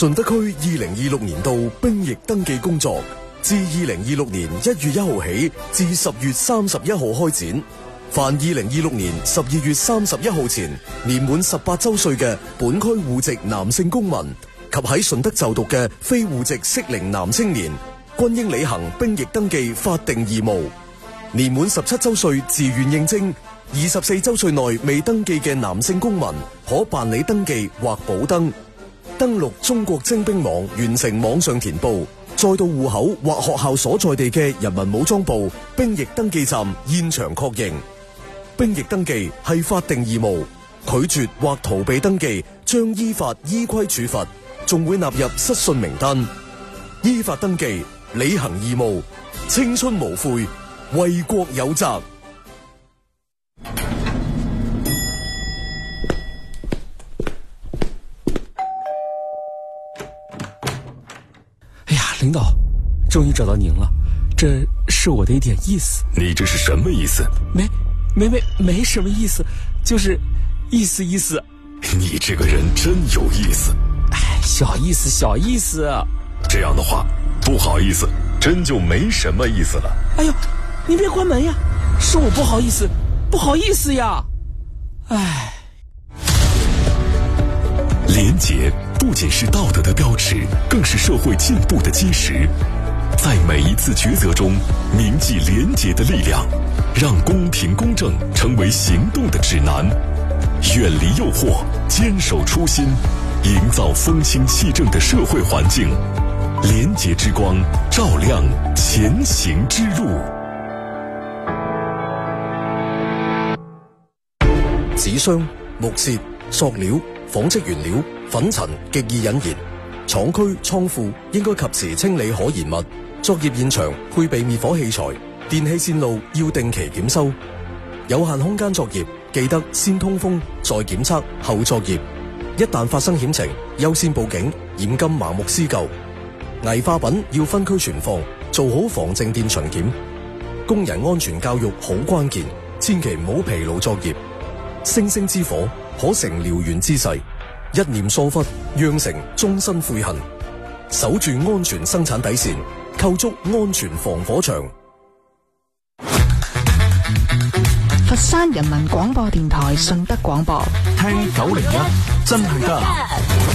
順德區2026年度兵役登記工作自2026年1月1號起至10月31號開展。凡2026年12月31號前年滿18周歲嘅本區戶籍男性公民及喺順德就讀嘅非戶籍適齡男青年，均應履行兵役登記法定義務。年滿17周歲自願應徵，24周歲內未登記嘅男性公民可辦理登記或補登。登錄中國徵兵網完成網上填報，再到戶口或學校所在地嘅人民武裝部兵役登記站現場確認。兵役登記係法定義務，拒絕或逃避登記將依法依規處罰，仲會納入失信名單。依法登記，履行義務，青春無悔，為國有責。 哎呀，领导，终于找到您了，这是我的一点意思。 你这是什么意思？ 没什么意思，就是意思。 你这个人真有意思。 哎，小意思。 这样的话，不好意思，真就没什么意思了。 哎呦，您别关门呀，是我不好意思呀。哎， 廉洁不仅是道德的标尺，更是社会进步的基石。在每一次抉择中，铭记廉洁的力量，让公平公正成为行动的指南。远离诱惑，坚守初心，营造风清气正的社会环境。廉洁之光，照亮前行之路。 紙箱、木屑、塑料、紡織原料、粉塵極易引燃，廠區、倉庫應該及時清理可燃物。作業現場配備滅火器材，電氣線路要定期檢修。有限空間作業，記得先通風，再檢測，後作業。一旦發生險情，優先報警，嚴禁盲目施救。危化品要分區存放，做好防靜電巡檢。工人安全教育好關鍵，千祈唔好疲勞作業。星星之火可成燎原之勢，一念疏忽釀成終身悔恨。守住安全生產底線，構築安全防火牆。 佛山人民廣播電台順德廣播， 聽901真係得。